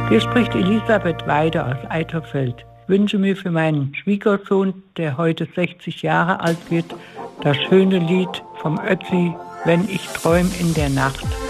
Hier spricht Elisabeth Weide aus Eiterfeld. Ich wünsche mir für meinen Schwiegersohn, der heute 60 Jahre alt wird, das schöne Lied vom Ötzi, Wenn ich träum in der Nacht.